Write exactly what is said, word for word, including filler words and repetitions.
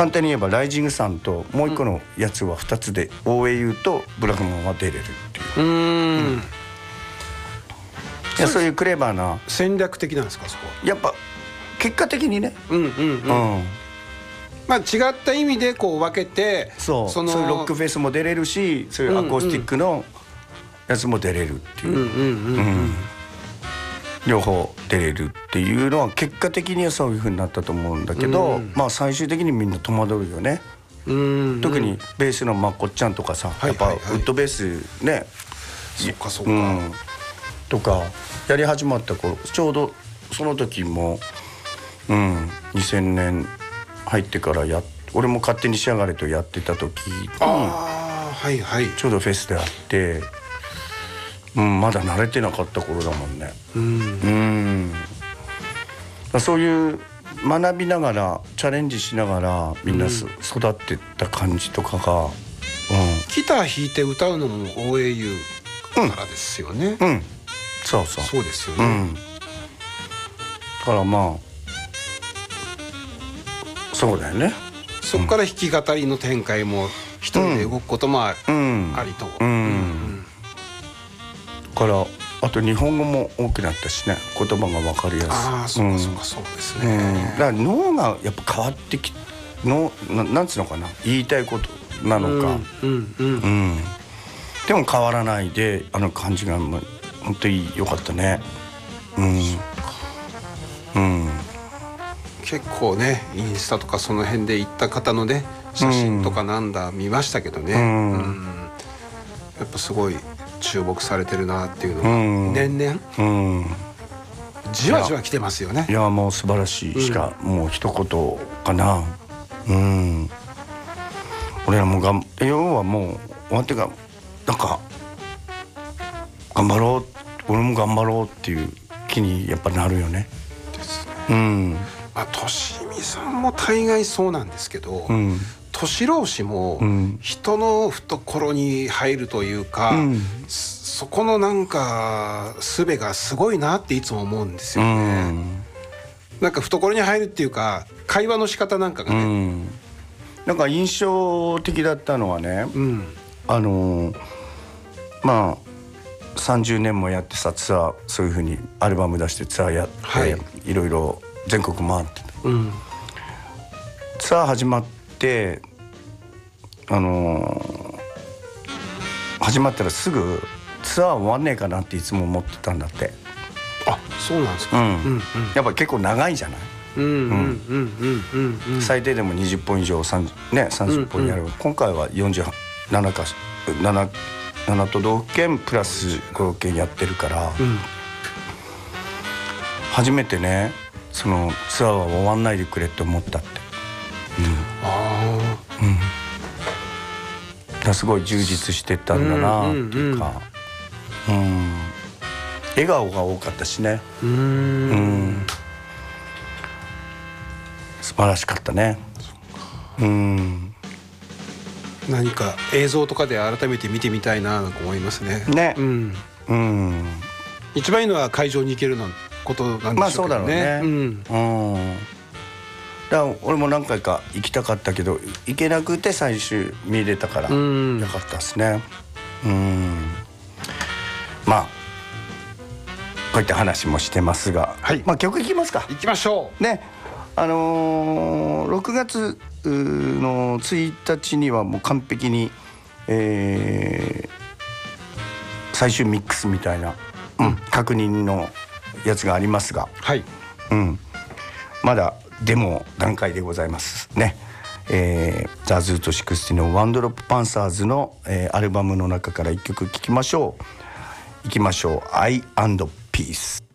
簡単に言えばライジングさんともう一個のやつはふたつで、うん、オーエーユー とブラックマンは出れるっていう。うーん、うん、いやそういうクレバーな戦略的なんですかそこは。 やっぱ結果的にね、 うんうんうん、うん、まあ違った意味でこう分けて、 そうそのそういうロックフェスも出れるし、そういうアコースティックのやつも出れるっていう両方出れるっていうのは結果的にはそういう風になったと思うんだけど、うん、まあ最終的にみんな戸惑うよね。うん、特にベースのまっこっちゃんとかさ、はいはいはい、やっぱウッドベースね、 そっかそっか、うん、 とかやり始まった頃、ちょうどその時も、うん、にせんねん入ってからや俺も勝手に仕上がれとやってた時に、 あ、はいはい、 ちょうどフェスであって、うん、まだ慣れてなかった頃だもんね。うん、うん、そういう学びながらチャレンジしながらみんな、うん、育ってった感じとかが、うん、 ギター弾いて歌うのも オーエーユー からですよね。 うん、うん、そうそうそうですよね、うん、 だからまあそうだよね。 そこから弾き語りの展開も一人で動くこともありと、うんうんうん、 からあと日本語も多くなったしね、言葉が分かりやすい。 ああ、そうかそうか、そうですね、 うん、だから脳がやっぱ変わってきの な, なんつうのかな、言いたいことなのか、うんうんうんうん、でも変わらないであの感じが本当に良かったね。うん、うん、 結構ねインスタとかその辺で行った方のね写真とかなんだ見ましたけどね、うんうん、やっぱすごい注目されてるなっていうのが、うん、年々、うん、じわじわ来てますよね。 いやもう素晴らしいしか、うん、もう一言かな。うん、俺らもがん要はもう終わってからなんか頑張ろう、俺も頑張ろうっていう気にやっぱなるよね。 ですね。 うん、 まあとしみさんも大概そうなんですけど、うん、年老子も人の懐に入るというか、うん、そこのなんか術がすごいなっていつも思うんですよね、うん、なんか懐に入るっていうか会話の仕方なんかがね、うん、 なんか印象的だったのはね、うん、あのまあさんじゅうねんもやってさ、ツアーそういう風にアルバム出してツアーやって、はい、いろいろ全国回ってた、うん、ツアー始まってあのー、始まったらすぐツアー終わんねえかなっていつも思ってたんだって。 あ、そうなんですか、うんうんうん、 やっぱ結構長いじゃない。最低でもにじゅっぽん以上さん、ね、さんじゅっぽんやる、うんうん、今回はよんじゅうななか 7, 7都道府県プラスごろっけんやってるから、うん、初めてねそのツアーは終わんないでくれって思ったって、うん、ああ、うん、だすごい充実してたんだなっていうか、うんうんうん、笑顔が多かったしね、うん、うん、素晴らしかったね。うん、 何か映像とかで改めて見てみたいなと思いますね。 ね、うんうん、 一番いいのは会場に行けるのことなんでしょうけどね。まあそうだろうね、うん、うん、だから俺も何回か行きたかったけど行けなくて最終見れたからよかったですね。うん、まあこういった話もしてますが、はい、まあ曲いきますか。 行きましょうね。あのー、ろくがつのついたちにはもう完璧に、えー、最終ミックスみたいな、うん、確認のやつがありますが、はい、うん、まだデモ段階でございますね。えー、ザ・ズートろくじゅうのワンドロップパンサーズの、えー、アルバムの中からいっきょく聴きましょう。いきましょう。 I and Peace。